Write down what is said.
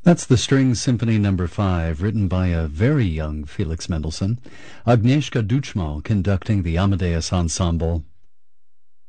That's the String Symphony No. 5, written by a very young Felix Mendelssohn. Agnieszka Duchmal conducting the Amadeus Ensemble.